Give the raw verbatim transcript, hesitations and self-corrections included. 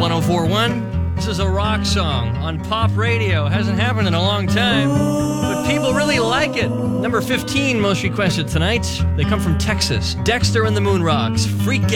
one oh four point one. This is a rock song on pop radio. Hasn't happened in a long time, but people really like it. Number fifteen most requested tonight. They come from Texas. Dexter and the Moon Rocks. Freak